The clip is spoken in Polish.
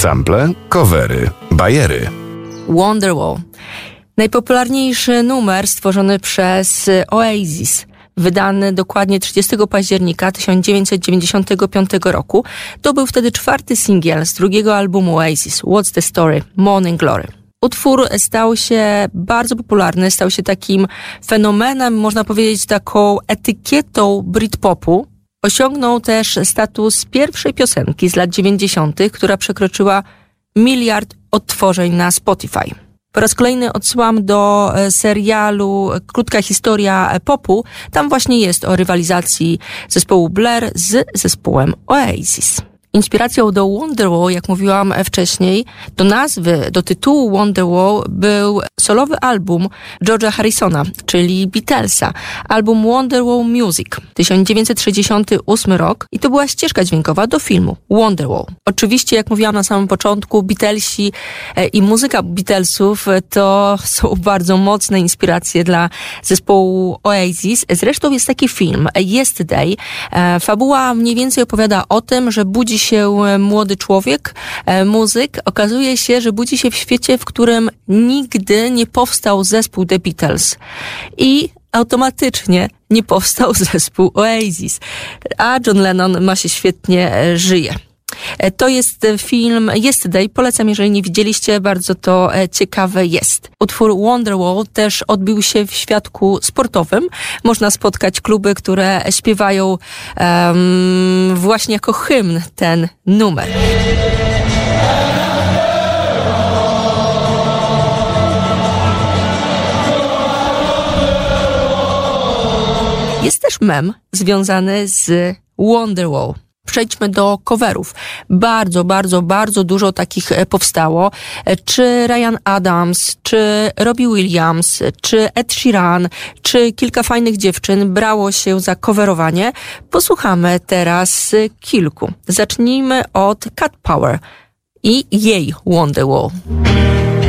Sample, covery, bajery. Wonderwall. Najpopularniejszy numer stworzony przez Oasis, wydany dokładnie 30 października 1995 roku. To był wtedy 4. singiel z drugiego albumu Oasis, What's the Story, Morning Glory. Utwór stał się bardzo popularny, stał się takim fenomenem, można powiedzieć taką etykietą Britpopu. Osiągnął też status pierwszej piosenki z lat 90., która przekroczyła 1 miliard odtworzeń na Spotify. Po raz kolejny odsyłam do serialu Krótka historia popu. Tam właśnie jest o rywalizacji zespołu Blur z zespołem Oasis. Inspiracją do Wonderwall, jak mówiłam wcześniej, do nazwy, do tytułu Wonderwall był solowy album George'a Harrisona, czyli Beatlesa. Album Wonderwall Music, 1968 rok i to była ścieżka dźwiękowa do filmu Wonderwall. Oczywiście, jak mówiłam na samym początku, Beatlesi i muzyka Beatlesów to są bardzo mocne inspiracje dla zespołu Oasis. Zresztą jest taki film Yesterday. Fabuła mniej więcej opowiada o tym, że budzi się młody człowiek, muzyk. Okazuje się, że budzi się w świecie, w którym nigdy nie powstał zespół The Beatles. I automatycznie nie powstał zespół Oasis. A John Lennon ma się świetnie, żyje. To jest film Yesterday. Polecam, jeżeli nie widzieliście, bardzo to ciekawe jest. Utwór Wonderwall też odbił się w świadku sportowym. Można spotkać kluby, które śpiewają właśnie jako hymn ten numer. Jest też mem związany z Wonderwall. Przejdźmy do coverów. Bardzo dużo takich powstało. Czy Ryan Adams, czy Robbie Williams, czy Ed Sheeran, czy kilka fajnych dziewczyn brało się za coverowanie. Posłuchamy teraz kilku. Zacznijmy od Cat Power i jej Wonderwall.